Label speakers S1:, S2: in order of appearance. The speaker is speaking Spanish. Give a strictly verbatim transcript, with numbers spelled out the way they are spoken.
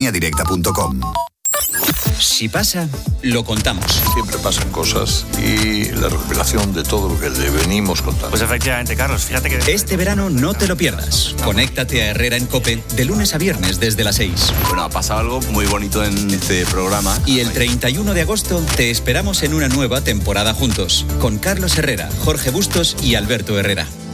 S1: directa punto com.
S2: Si pasa, lo contamos.
S3: Siempre pasan cosas y la recopilación de todo lo que le venimos contando.
S4: Pues efectivamente, Carlos, fíjate que...
S2: Este verano no te lo pierdas. Conéctate a Herrera en COPE de lunes a viernes desde las seis.
S5: Bueno, ha pasado algo muy bonito en este programa.
S2: Y el treinta y uno de agosto te esperamos en una nueva temporada juntos, con Carlos Herrera, Jorge Bustos y Alberto Herrera.